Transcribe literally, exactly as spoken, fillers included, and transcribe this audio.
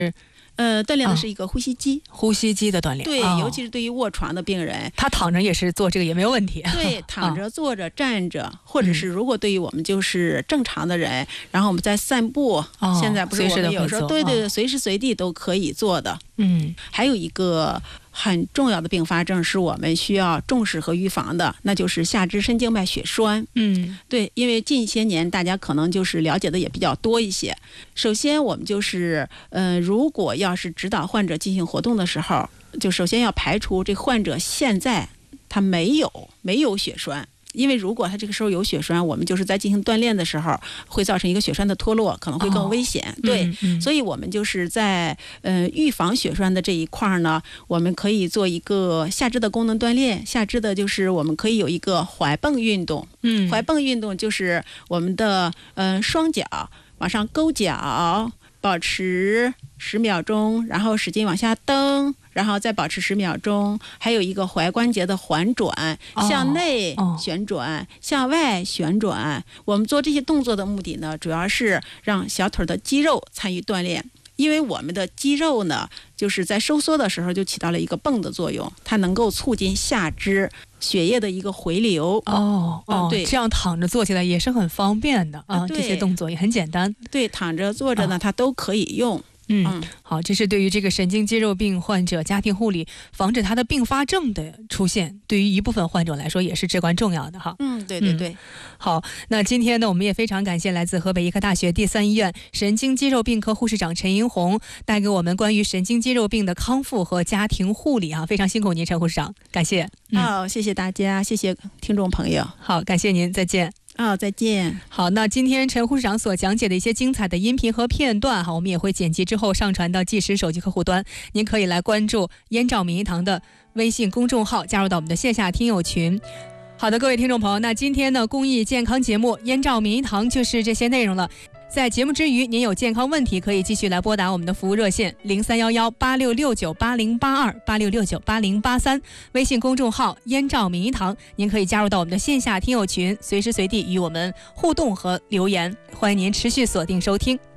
呃，锻炼的是一个呼吸肌， 啊、呼吸肌的锻炼。 对、 哦， 尤其是对于卧床的病人， 他躺着也是做这个也没有问题。 对，躺着、坐着、站着，或者是如果对于我们就是正常的人，嗯、然后我们在散步， 哦、 现在不是我们有时候对对对，随时随地都可以做的。 嗯， 还有一个很重要的并发症是我们需要重视和预防的，那就是下肢神经脉血栓。 嗯， 对，因为近些年大家可能就是了解的也比较多一些。首先我们就是呃，如果要是指导患者进行活动的时候，就首先要排除这患者现在他没有没有血栓。因为如果他这个时候有血栓，我们就是在进行锻炼的时候会造成一个血栓的脱落，可能会更危险。哦、对、嗯嗯，所以我们就是在呃预防血栓的这一块呢，我们可以做一个下肢的功能锻炼。下肢的就是我们可以有一个踝蹦运动，嗯，踝蹦运动就是我们的呃双脚往上勾脚，保持十秒钟，然后使劲往下蹬。然后再保持十秒钟，还有一个踝关节的环转，向内旋转，哦、向外旋转。我们做这些动作的目的呢，主要是让小腿的肌肉参与锻炼。因为我们的肌肉呢，就是在收缩的时候就起到了一个泵的作用，它能够促进下肢血液的一个回流。 哦哦，对，这样躺着做起来也是很方便的啊，这些动作也很简单。 对，躺着坐着呢，哦、它都可以用。 嗯，好，这是对于这个神经肌肉病患者家庭护理，防止他的并发症的出现，对于一部分患者来说也是至关重要的哈。 嗯，对对对、嗯。 好，那今天呢，我们也非常感谢来自河北医科大学第三医院神经肌肉病科护士长陈银红带给我们关于神经肌肉病的康复和家庭护理啊，非常辛苦您陈护士长，感谢。 嗯、好，谢谢大家，谢谢听众朋友。 好，感谢您，再见。 哦，再见。 好，那今天陈护士长所讲解的一些精彩的音频和片段哈，我们也会剪辑之后上传到即时手机客户端，您可以来关注燕赵名医堂的微信公众号，加入到我们的线下听友群。好的，各位听众朋友，那今天呢公益健康节目燕赵名医堂就是这些内容了。在节目之余，您有健康问题可以继续来拨打我们的服务热线零三幺幺八六六九八零八二八六六九八零八三，微信公众号燕赵名医堂，您可以加入到我们的线下听友群，随时随地与我们互动和留言，欢迎您持续锁定收听。